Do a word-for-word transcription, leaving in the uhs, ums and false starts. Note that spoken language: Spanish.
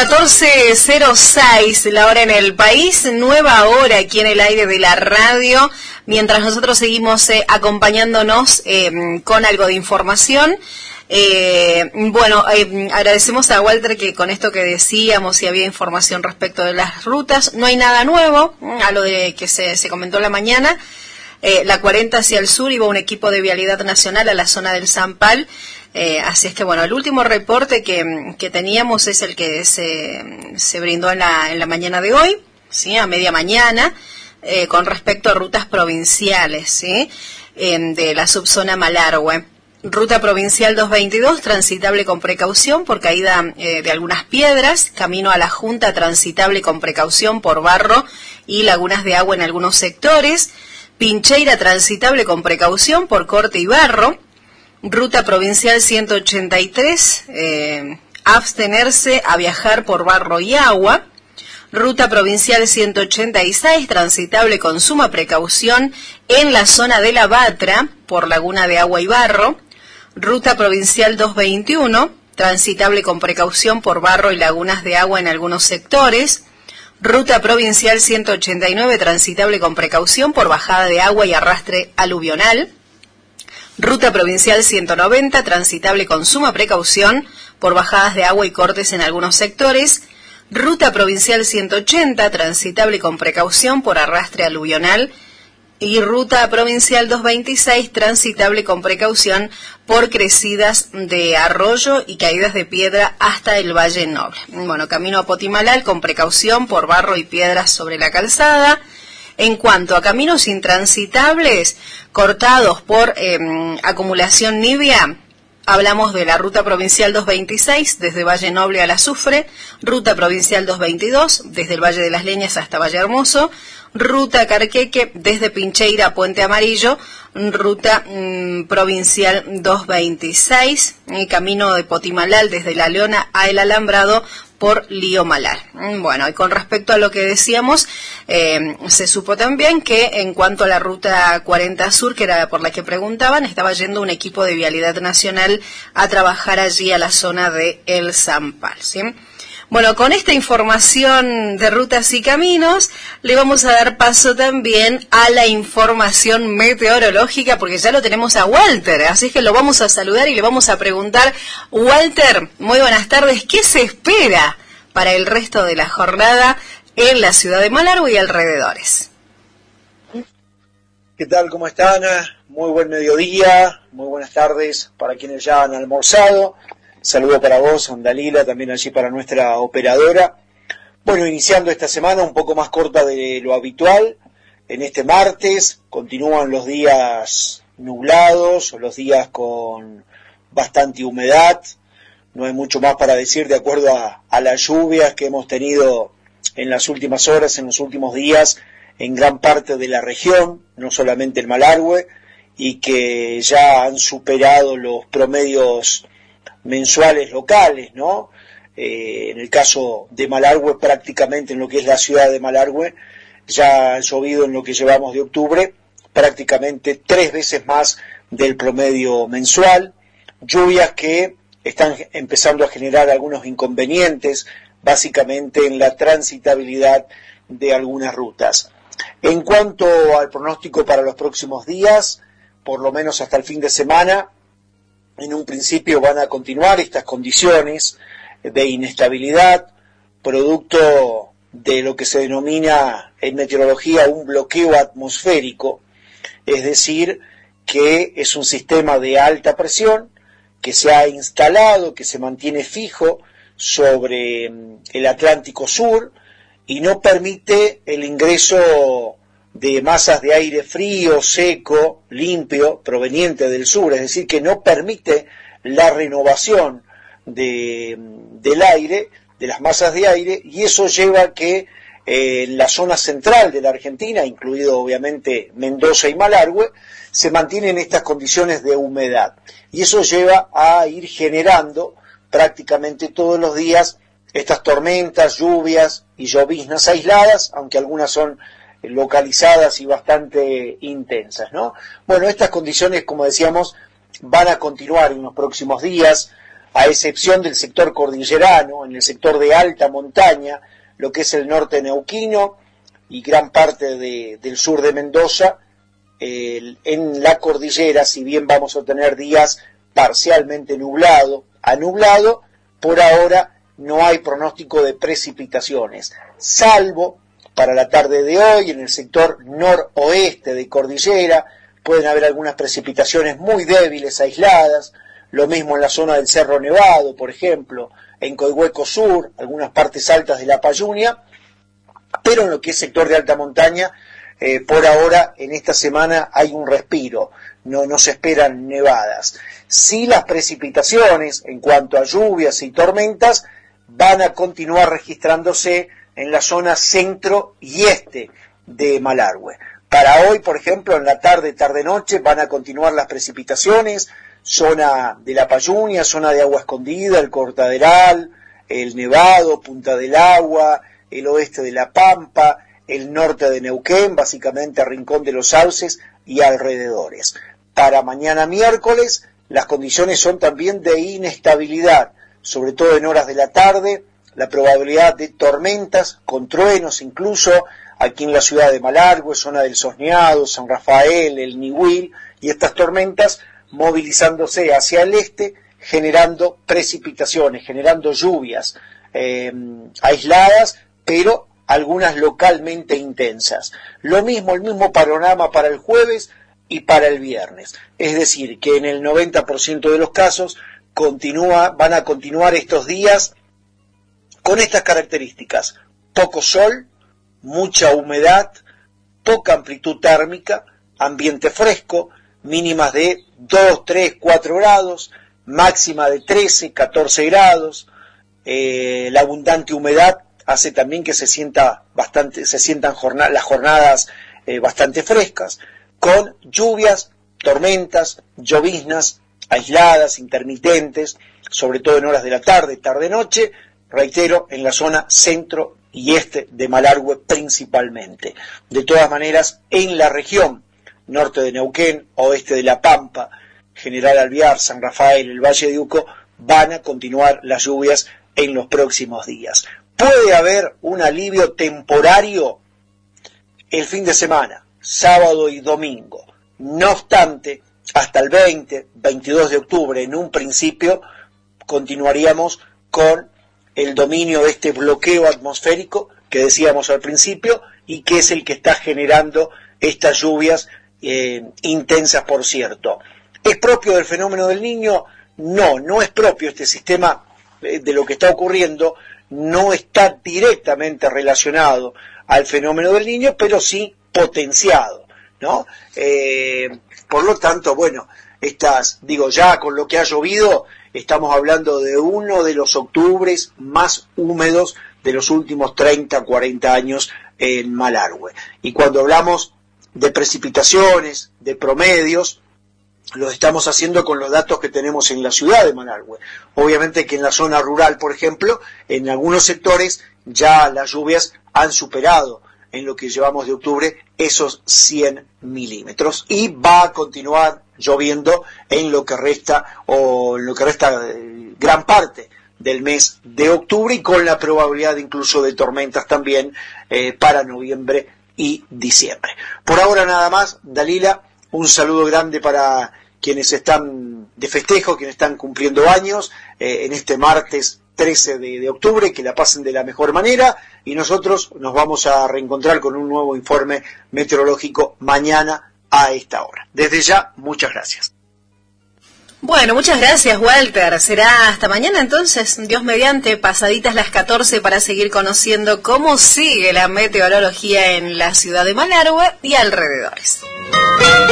catorce cero seis, la hora en el país, nueva hora aquí en el aire de la radio, mientras nosotros seguimos eh, acompañándonos eh, con algo de información. Eh, bueno, eh, agradecemos a Walter que con esto que decíamos, si había información respecto de las rutas, no hay nada nuevo, a lo de que se, se comentó en la mañana. Eh, la cuarenta hacia el sur iba un equipo de Vialidad Nacional a la zona del Zampal, eh, así es que bueno, el último reporte que, que teníamos es el que se, se brindó en la, en la mañana de hoy, ¿sí? A media mañana, eh, con respecto a rutas provinciales, ¿sí? Eh, de la subzona Malargüe. Ruta provincial doscientos veintidós, transitable con precaución por caída eh, de algunas piedras, camino a la Junta, transitable con precaución por barro y lagunas de agua en algunos sectores. Pincheira, transitable con precaución por corte y barro. Ruta provincial ciento ochenta y tres, eh, abstenerse a viajar por barro y agua. Ruta provincial ciento ochenta y seis, transitable con suma precaución en la zona de la Batra por laguna de agua y barro. Ruta provincial doscientos veintiuno, transitable con precaución por barro y lagunas de agua en algunos sectores. Ruta provincial ciento ochenta y nueve, transitable con precaución por bajada de agua y arrastre aluvional. Ruta provincial ciento noventa, transitable con suma precaución por bajadas de agua y cortes en algunos sectores. Ruta provincial ciento ochenta, transitable con precaución por arrastre aluvional. Y ruta provincial doscientos veintiséis, transitable con precaución por crecidas de arroyo y caídas de piedra hasta el Valle Noble. Bueno, camino a Potimalal con precaución por barro y piedras sobre la calzada. En cuanto a caminos intransitables cortados por eh, acumulación nibia, hablamos de la ruta provincial doscientos veintiséis desde Valle Noble a La Azufre, ruta provincial doscientos veintidós desde el Valle de las Leñas hasta Valle Hermoso, ruta Carqueque desde Pincheira a Puente Amarillo, ruta mmm, provincial doscientos veintiséis, y camino de Potimalal desde La Leona a El Alambrado por Lío Malar. Bueno, y con respecto a lo que decíamos, eh, se supo también que en cuanto a la ruta cuarenta Sur, que era por la que preguntaban, estaba yendo un equipo de Vialidad Nacional a trabajar allí a la zona de El Zampal, ¿sí? Bueno, con esta información de rutas y caminos, le vamos a dar paso también a la información meteorológica, porque ya lo tenemos a Walter, así que lo vamos a saludar y le vamos a preguntar. Walter, muy buenas tardes, ¿qué se espera para el resto de la jornada en la ciudad de Malargüe y alrededores? ¿Qué tal? ¿Cómo están? Muy buen mediodía, muy buenas tardes para quienes ya han almorzado. Saludo para vos, Dalila, también allí para nuestra operadora. Bueno, iniciando esta semana un poco más corta de lo habitual, en este martes continúan los días nublados, los días con bastante humedad, no hay mucho más para decir de acuerdo a, a las lluvias que hemos tenido en las últimas horas, en los últimos días, en gran parte de la región, no solamente el Malargüe, y que ya han superado los promedios mensuales locales, ¿no? Eh, en el caso de Malargüe, prácticamente en lo que es la ciudad de Malargüe, ya ha llovido en lo que llevamos de octubre, prácticamente tres veces más del promedio mensual, lluvias que están empezando a generar algunos inconvenientes, básicamente en la transitabilidad de algunas rutas. En cuanto al pronóstico para los próximos días, por lo menos hasta el fin de semana, en un principio van a continuar estas condiciones de inestabilidad, producto de lo que se denomina en meteorología un bloqueo atmosférico, es decir, que es un sistema de alta presión que se ha instalado, que se mantiene fijo sobre el Atlántico Sur y no permite el ingreso de masas de aire frío, seco, limpio, proveniente del sur, es decir, que no permite la renovación de, del aire, de las masas de aire, y eso lleva a que eh, en la zona central de la Argentina, incluido obviamente Mendoza y Malargüe, se mantienen estas condiciones de humedad, y eso lleva a ir generando prácticamente todos los días estas tormentas, lluvias y lloviznas aisladas, aunque algunas son localizadas y bastante intensas, ¿no? Bueno, estas condiciones, como decíamos, van a continuar en los próximos días. a excepción del sector cordillerano, en el sector de alta montaña, lo que es el norte neuquino y gran parte de, del sur de Mendoza. Eh, en la cordillera, si bien vamos a tener días parcialmente nublado a nublado, por ahora no hay pronóstico de precipitaciones, salvo para la tarde de hoy en el sector noroeste de cordillera. Pueden haber algunas precipitaciones muy débiles, aisladas, lo mismo en la zona del Cerro Nevado, por ejemplo, en Coihueco Sur, algunas partes altas de la Payunia, pero en lo que es sector de alta montaña, eh, por ahora, en esta semana hay un respiro, no, no se esperan nevadas. Sí, las precipitaciones, en cuanto a lluvias y tormentas, van a continuar registrándose en la zona centro y este de Malargüe. Para hoy, por ejemplo, en la tarde, tarde-noche, van a continuar las precipitaciones, zona de la Payunia, zona de Agua Escondida, el Cortaderal, el Nevado, Punta del Agua, el oeste de La Pampa, el norte de Neuquén, básicamente Rincón de los Sauces y alrededores. Para mañana miércoles, las condiciones son también de inestabilidad, sobre todo en horas de la tarde, la probabilidad de tormentas, con truenos incluso, aquí en la ciudad de Malargüe, zona del Sosneado, San Rafael, el Nihuil, y estas tormentas movilizándose hacia el este, generando precipitaciones, generando lluvias eh, aisladas, pero algunas localmente intensas. Lo mismo, el mismo panorama para el jueves y para el viernes. Es decir, que en el noventa por ciento de los casos continúa, van a continuar estos días con estas características: poco sol, mucha humedad, poca amplitud térmica, ambiente fresco, mínimas de dos, tres, cuatro grados, máxima de trece, catorce grados. Eh, la abundante humedad hace también que se sienta bastante, se sientan jornada, las jornadas eh, bastante frescas, con lluvias, tormentas, lloviznas aisladas, intermitentes, sobre todo en horas de la tarde, tarde-noche, reitero, en la zona centro y este de Malargüe principalmente. De todas maneras, en la región norte de Neuquén, oeste de La Pampa, General Alvear, San Rafael, el Valle de Uco, van a continuar las lluvias en los próximos días. Puede haber un alivio temporario el fin de semana, sábado y domingo. No obstante, hasta el veinte, veintidós de octubre, en un principio, continuaríamos con el dominio de este bloqueo atmosférico que decíamos al principio y que es el que está generando estas lluvias eh, intensas, por cierto. ¿Es propio del fenómeno del Niño? No, no es propio. Este sistema eh, de lo que está ocurriendo no está directamente relacionado al fenómeno del Niño, pero sí potenciado, ¿no? Eh, por lo tanto, bueno, estas, digo, ya con lo que ha llovido, estamos hablando de uno de los octubres más húmedos de los últimos treinta, cuarenta años en Malargüe. Y cuando hablamos de precipitaciones, de promedios, lo estamos haciendo con los datos que tenemos en la ciudad de Malargüe. Obviamente que en la zona rural, por ejemplo, en algunos sectores ya las lluvias han superado en lo que llevamos de octubre esos cien milímetros y va a continuar lloviendo en lo que resta o en lo que resta eh, gran parte del mes de octubre y con la probabilidad incluso de tormentas también eh, para noviembre y diciembre. Por ahora nada más, Dalila, un saludo grande para quienes están de festejo, quienes están cumpliendo años eh, en este martes trece de, de octubre, que la pasen de la mejor manera y nosotros nos vamos a reencontrar con un nuevo informe meteorológico mañana a esta hora. Desde ya, muchas gracias. Bueno, muchas gracias, Walter. Será hasta mañana entonces, Dios mediante, pasaditas las catorce, para seguir conociendo cómo sigue la meteorología en la ciudad de Malargüe y alrededores.